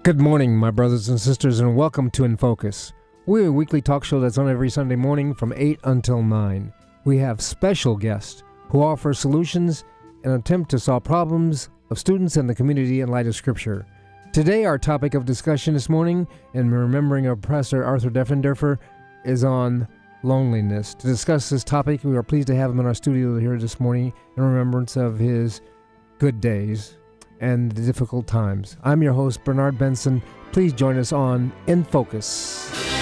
Good morning, my brothers and sisters, and welcome to In Focus. We're a weekly talk show that's on every Sunday morning from 8 until 9. We have special guests who offer solutions and attempt to solve problems of students and the community in light of Scripture. Today, our topic of discussion this morning, in remembering of Pastor Arthur Defendorfer, is on loneliness. To discuss this topic, we are pleased to have him in our studio here this morning in remembrance of his good days and the difficult times. I'm your host, Bernard Benson. Please join us on In Focus.